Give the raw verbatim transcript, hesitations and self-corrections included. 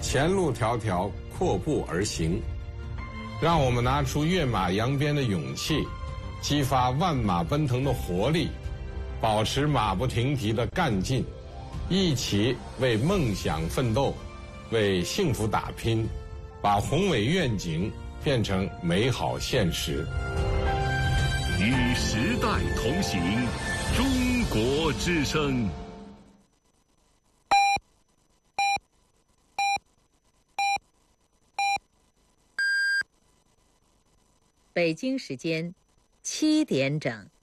前路迢迢，阔步而行。让我们拿出跃马扬鞭的勇气，激发万马奔腾的活力，保持马不停蹄的干劲，一起为梦想奋斗，为幸福打拼，把宏伟愿景变成美好现实。 与时代同行，中国之声。 北京时间七点整。